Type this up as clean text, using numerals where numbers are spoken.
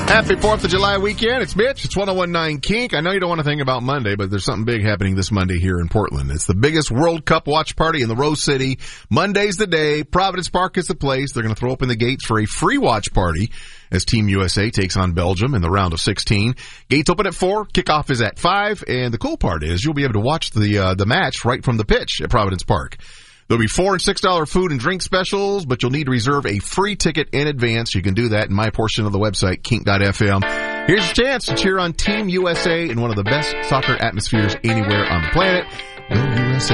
Happy 4th of July weekend. It's Mitch. It's 101.9 Kink. I know you don't want to think about Monday, but there's something big happening this Monday here in Portland. It's the biggest World Cup watch party in the Rose City. Monday's the day. Providence Park is the place. They're going to throw open the gates for a free watch party as Team USA takes on Belgium in the round of 16. Gates open at 4. Kickoff is at 5. And the cool part is you'll be able to watch the match right from the pitch at Providence Park. There'll be $4 and $6 food and drink specials, but you'll need to reserve a free ticket in advance. You can do that in my portion of the website, kink.fm. Here's your chance to cheer on Team USA in one of the best soccer atmospheres anywhere on the planet. Go USA.